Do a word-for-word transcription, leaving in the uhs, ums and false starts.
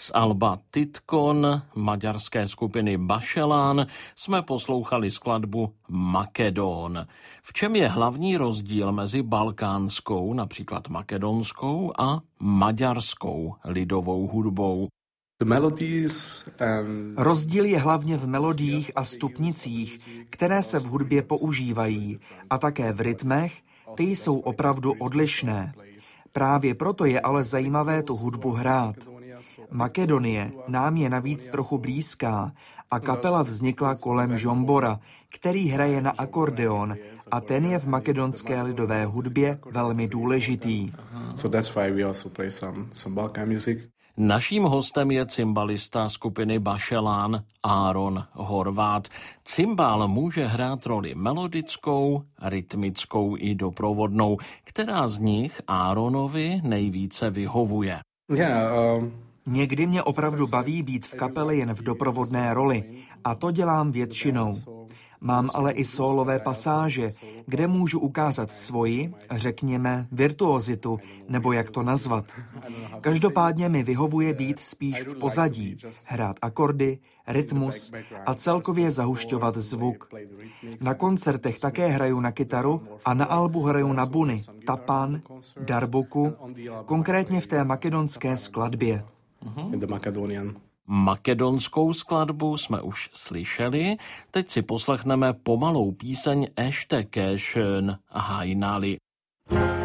Z alba Titkon maďarské skupiny Bašelán jsme poslouchali skladbu Makedón. V čem je hlavní rozdíl mezi balkánskou, například makedonskou, a maďarskou lidovou hudbou? Rozdíl je hlavně v melodiích a stupnicích, které se v hudbě používají, a také v rytmech, ty jsou opravdu odlišné. Právě proto je ale zajímavé tu hudbu hrát. Makedonie nám je navíc trochu blízká a kapela vznikla kolem Žombora, který hraje na akordeon, a ten je v makedonské lidové hudbě velmi důležitý. Naším hostem je cymbalista skupiny Bašelán Áron Horvát. Cymbál může hrát roli melodickou, rytmickou i doprovodnou. Která z nich Áronovi nejvíce vyhovuje? Yeah, um... Někdy mě opravdu baví být v kapele jen v doprovodné roli a to dělám většinou. Mám ale i sólové pasáže, kde můžu ukázat svoji, řekněme, virtuozitu, nebo jak to nazvat. Každopádně mi vyhovuje být spíš v pozadí, hrát akordy, rytmus a celkově zahušťovat zvuk. Na koncertech také hraju na kytaru a na albu hraju na buny, tapan, darbuku, konkrétně v té makedonské skladbě. Uh-huh. Makedonskou skladbu jsme už slyšeli, teď si poslechneme pomalou píseň Este Későn hajnali.